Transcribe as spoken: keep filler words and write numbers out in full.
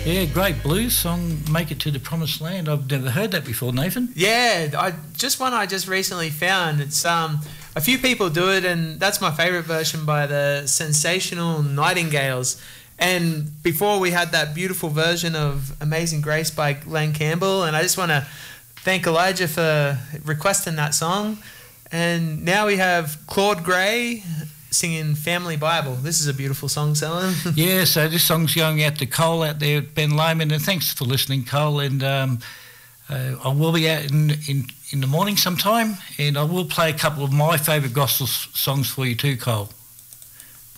Yeah, great blues song, Make It to the Promised Land. I've never heard that before, Nathan. Yeah, I just one I just recently found. It's um a few people do it, and that's my favourite version by the Sensational Nightingales. And before we had that beautiful version of Amazing Grace by Glenn Campbell, and I just want to thank Elijah for requesting that song. And now we have Claude Gray singing Family Bible. This is a beautiful song, Selwyn. Yeah, so this song's going out to Cole out there at Ben Lomond, and thanks for listening, Cole. And um, uh, I will be out in, in, in the morning sometime, and I will play a couple of my favourite gospel s- songs for you too, Cole.